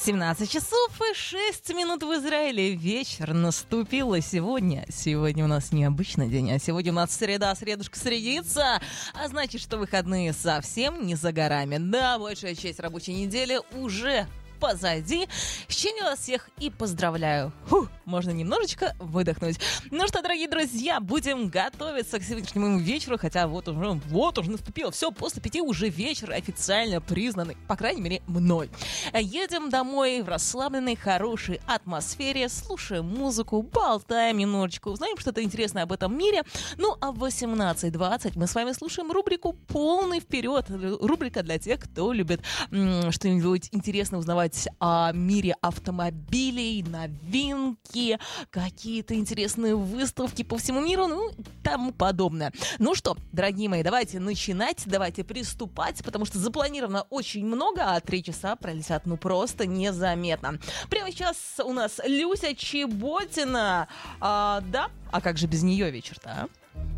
17 часов и 6 минут в Израиле. Вечер наступила сегодня. Сегодня у нас необычный день, а сегодня у нас среда, средушка средится. А значит, что выходные совсем не за горами. Да, большая часть рабочей недели уже позади. С чем я вас всех и поздравляю. Можно немножечко выдохнуть. Ну что, дорогие друзья, будем готовиться к сегодняшнему вечеру, хотя вот уже наступило. Все, после 5 уже вечер официально признанный, по крайней мере, мной. Едем домой в расслабленной, хорошей атмосфере, слушаем музыку, болтаем немножечко, узнаем что-то интересное об этом мире. Ну, а в 18:20 мы с вами слушаем рубрику «Полный вперед». Рубрика для тех, кто любит что-нибудь интересное узнавать о мире автомобилей, новинки, какие-то интересные выставки по всему миру, ну и тому подобное. Ну что, дорогие мои, давайте начинать, давайте приступать, потому что запланировано очень много, а 3 часа пролетят просто незаметно. Прямо сейчас у нас Люся Чеботина. Да? А как же без нее вечер-то, а?